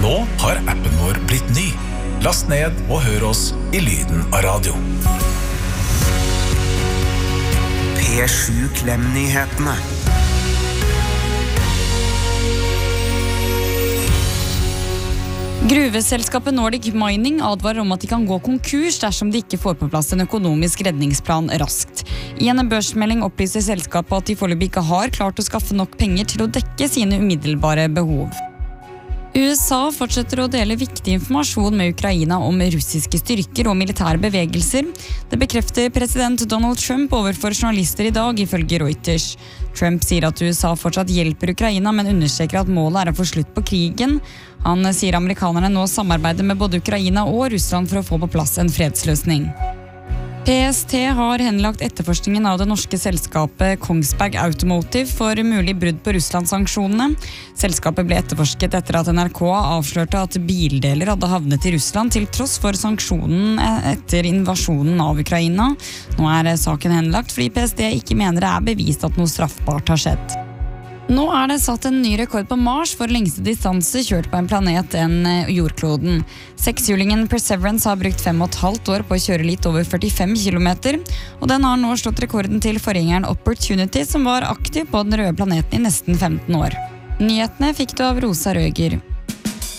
Nå har appen vår blitt ny. Last ned og hør oss i lyden av radio. P7 Klem-nyhetene. Gruveselskapet Nordic Mining advarer om at de kan gå konkurs dersom de ikke får på plass en økonomisk redningsplan raskt. I en børsmelding opplyser selskapet at de foreløpig ikke har klart å skaffe nok penger til å dekke sine umiddelbare behov. USA fortsetter å dele viktig informasjon med Ukraina om russiske styrker og militære bevegelser. Det bekrefter president Donald Trump overfor journalister i dag, ifølge Reuters. Trump sier at USA fortsatt hjelper Ukraina, men understreker at målet å få slutt på krigen. Han sier amerikanerne nå samarbeider med både Ukraina og Russland for å få på plass en fredsløsning. PST har henlagt etterforskningen av det norske selskapet Kongsberg Automotive for mulig brudd på Russland-sanksjonene. Selskapet ble etterforsket etter at NRK avslørte at bildeler hadde havnet i Russland til tross for sanksjonen etter invasjonen av Ukraina. Nå saken henlagt fordi PST ikke mener det bevist at noe straffbart har skjedd. Nå det satt en ny rekord på Mars for lengste distanse kjørt på en planet enn jordkloden. Sekshjulingen Perseverance har brukt 5,5 år på å kjøre litt over 45 kilometer, og den har nå slått rekorden til forgjengeren Opportunity, som var aktiv på den røde planeten i nesten 15 år. Nyhetene fikk du av Rosa Røger.